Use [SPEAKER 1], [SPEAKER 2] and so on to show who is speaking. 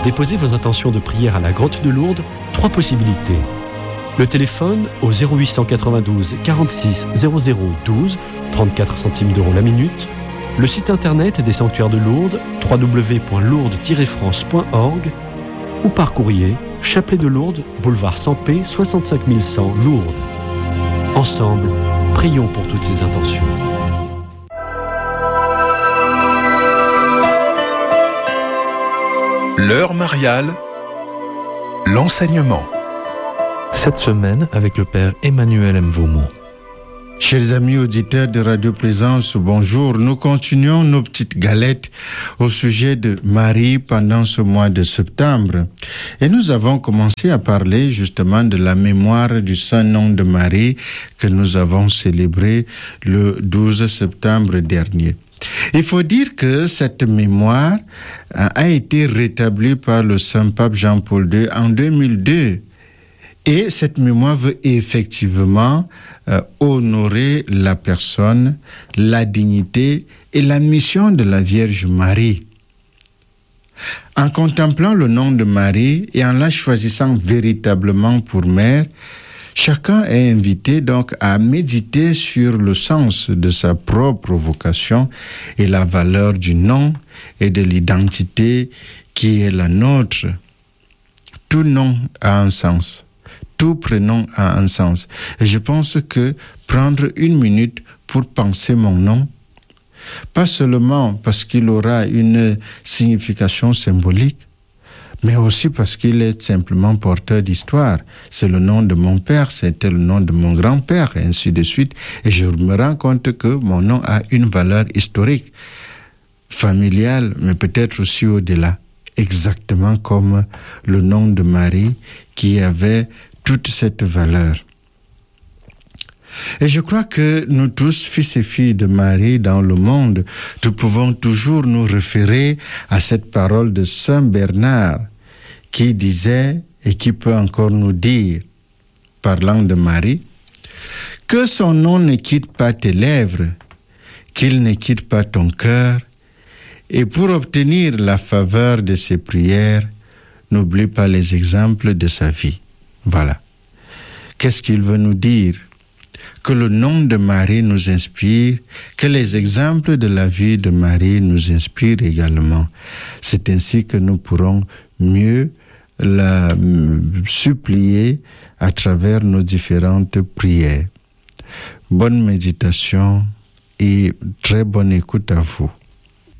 [SPEAKER 1] déposer vos intentions de prière à la Grotte de Lourdes, 3 possibilités. Le téléphone au 0892 46 00 12, 34 centimes d'euros la minute. Le site internet des sanctuaires de Lourdes, www.lourdes-france.org, ou par courrier, Chapelet de Lourdes, boulevard Sampé, 65 100 Lourdes. Ensemble, prions pour toutes ces intentions.
[SPEAKER 2] L'heure mariale, l'enseignement.
[SPEAKER 3] Cette semaine avec le Père Emmanuel Mvumo.
[SPEAKER 4] Chers amis auditeurs de Radio Présence, bonjour. Nous continuons nos petites galettes au sujet de Marie pendant ce mois de septembre. Et nous avons commencé à parler justement de la mémoire du Saint-Nom de Marie que nous avons célébré le 12 septembre dernier. Il faut dire que cette mémoire a été rétablie par le Saint-Pape Jean-Paul II en 2002. Et cette mémoire veut effectivement honorer la personne, la dignité et la mission de la Vierge Marie. En contemplant le nom de Marie et en la choisissant véritablement pour mère, chacun est invité donc à méditer sur le sens de sa propre vocation et la valeur du nom et de l'identité qui est la nôtre. Tout nom a un sens. Tout prénom a un sens. Et je pense que prendre 1 minute pour penser mon nom, pas seulement parce qu'il aura une signification symbolique, mais aussi parce qu'il est simplement porteur d'histoire. C'est le nom de mon père, c'était le nom de mon grand-père, et ainsi de suite. Et je me rends compte que mon nom a une valeur historique, familiale, mais peut-être aussi au-delà. Exactement comme le nom de Marie qui avait toute cette valeur. Et je crois que nous tous, fils et filles de Marie dans le monde, nous pouvons toujours nous référer à cette parole de Saint Bernard qui disait, et qui peut encore nous dire, parlant de Marie, que son nom ne quitte pas tes lèvres, qu'il ne quitte pas ton cœur, et pour obtenir la faveur de ses prières, n'oublie pas les exemples de sa vie. Voilà. Qu'est-ce qu'il veut nous dire? Que le nom de Marie nous inspire, que les exemples de la vie de Marie nous inspirent également. C'est ainsi que nous pourrons mieux la supplier à travers nos différentes prières. Bonne méditation et très bonne écoute à vous.